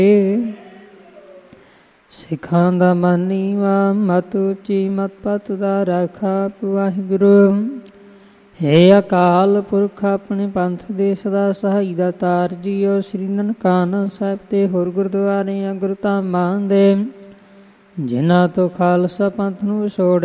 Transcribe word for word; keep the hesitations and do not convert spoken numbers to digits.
ਸਿੱਖਾਂ ਦਾ ਮਨ ਨੀਵਾ, ਮਤ ਉੱਚੀ ਮਤ ਪਤ ਦਾ ਰਾਖਾ। ਵਾਹਿਗੁਰੂ ਹੈ ਅਕਾਲ ਪੁਰਖ ਆਪਣੇ ਪੰਥ ਦੇ ਸਦਾ ਸਹਾਈ ਦਾਤਾਰ ਜੀਓ। ਸ੍ਰੀ ਨਨਕਾਣਾ ਸਾਹਿਬ ਤੇ ਹੋਰ ਗੁਰਦੁਆਰਿਆਂ ਗੁਰਧਾਮਾਂ ਦੇ ਜਿਨ੍ਹਾਂ ਤੋਂ ਖਾਲਸਾ ਪੰਥ ਨੂੰ ਵਿਛੋੜ